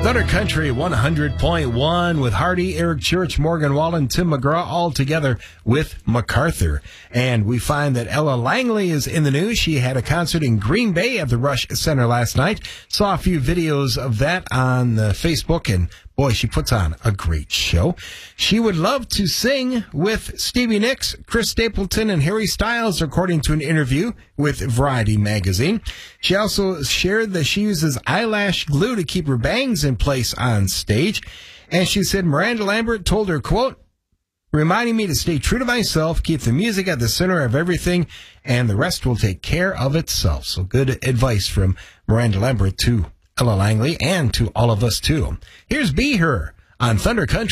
Thunder Country 100.1 with Hardy, Eric Church, Morgan Wallen, Tim McGraw, all together with MacArthur. And we find that Ella Langley is in the news. She had a concert in Green Bay at the Rush Center last night. Saw a few videos of that on Facebook, and boy, she puts on a great show. She would love to sing with Stevie Nicks, Chris Stapleton, and Harry Styles, according to an interview with Variety magazine. She also shared that she uses eyelash glue to keep her bangs in place on stage. And she said Miranda Lambert told her, quote, reminding me to stay true to myself, keep the music at the center of everything, and the rest will take care of itself. So good advice from Miranda Lambert to Ella Langley and to all of us, too. Here's Be Her on Thunder Country.